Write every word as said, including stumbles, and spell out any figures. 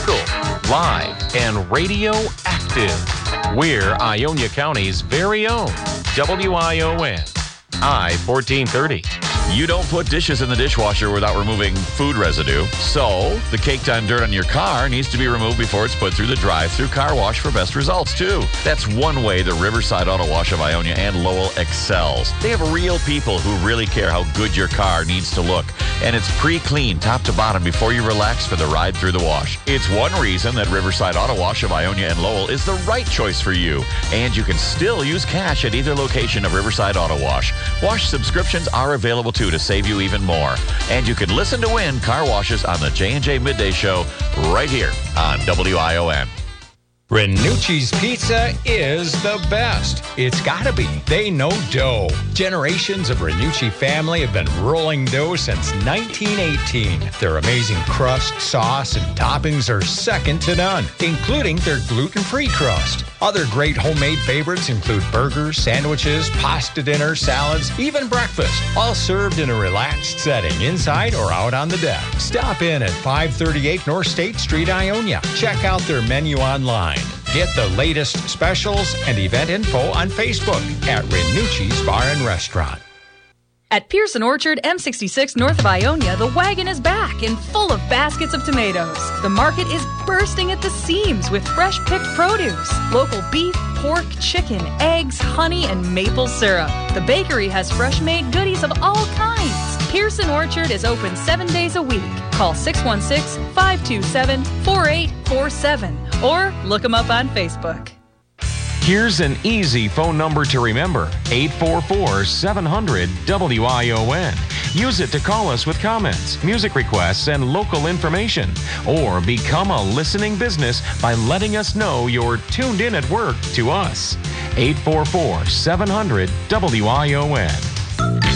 local, live, and radio active. We're Ionia County's very own W I O N, I fourteen thirty. You don't put dishes in the dishwasher without removing food residue. So, the caked on dirt on your car needs to be removed before it's put through the drive-through car wash for best results, too. That's one way the Riverside Auto Wash of Ionia and Lowell excels. They have real people who really care how good your car needs to look. And it's pre-cleaned top to bottom before you relax for the ride through the wash. It's one reason that Riverside Auto Wash of Ionia and Lowell is the right choice for you. And you can still use cash at either location of Riverside Auto Wash. Wash subscriptions are available too to save you even more. And you can listen to win car washes on the J and J Midday Show right here on W I O N. Renucci's Pizza is the best. It's gotta be. They know dough. Generations of Renucci family have been rolling dough since nineteen eighteen. Their amazing crust, sauce, and toppings are second to none, including their gluten-free crust. Other great homemade favorites include burgers, sandwiches, pasta dinner, salads, even breakfast, all served in a relaxed setting inside or out on the deck. Stop in at five thirty-eight North State Street, Ionia. Check out their menu online. Get the latest specials and event info on Facebook at Renucci's Bar and Restaurant. At Pearson Orchard, M sixty-six north of Ionia, the wagon is back and full of baskets of tomatoes. The market is bursting at the seams with fresh-picked produce, local beef, pork, chicken, eggs, honey, and maple syrup. The bakery has fresh-made goodies of all kinds. Pearson Orchard is open seven days a week. Call six one six, five two seven, four eight four seven or look them up on Facebook. Here's an easy phone number to remember, eight four four, seven hundred, W I O N. Use it to call us with comments, music requests, and local information. Or become a listening business by letting us know you're tuned in at work to us. eight four four, seven hundred, W I O N.